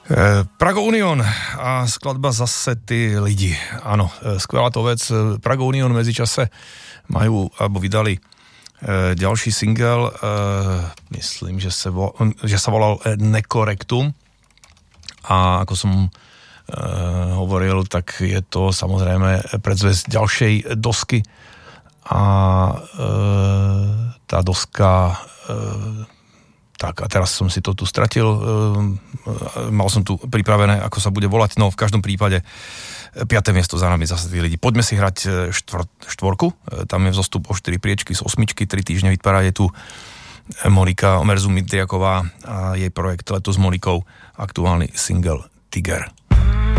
Prago Union a skladba Zase ty lidi. Áno, skvelá to vec. Prago Union medzičase majú, alebo vydali ďalší single, myslím, že sa volal Nekorektum. A ako som hovoril, tak je to samozrejme predzvesť ďalšej dosky. A tá doska... Tak a teraz som si to tu stratil, mal som tu pripravené, ako sa bude volať, no v každom prípade 5. miesto za nami Zase tí lidi. Poďme si hrať štvorku, tam je vzostup o 4 priečky z 8, 3 týždne vytvára, je tu Monika Omerzu Midriaková a jej projekt Leto s Monikou, aktuálny single Tiger.